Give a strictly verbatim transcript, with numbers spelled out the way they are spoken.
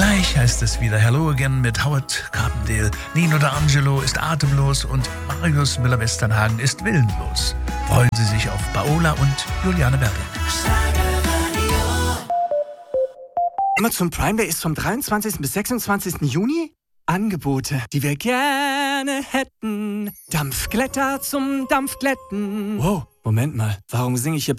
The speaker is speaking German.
Gleich heißt es wieder Hello Again mit Howard Carpendale. Nino D'Angelo ist atemlos und Marius Müller-Westernhagen ist willenlos. Freuen Sie sich auf Paola und Juliane Berger. Amazon Prime Day ist vom dreiundzwanzigsten bis sechsundzwanzigsten Juni. Angebote, die wir gerne hätten. Dampfglätter zum Dampfglätten. Wow, Moment mal, warum singe ich hier